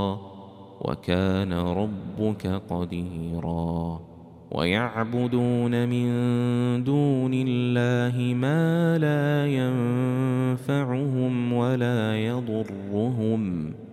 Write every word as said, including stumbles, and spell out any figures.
وكان ربك قديرا ويعبدون من دون الله ما لا ينفعهم ولا يضرهم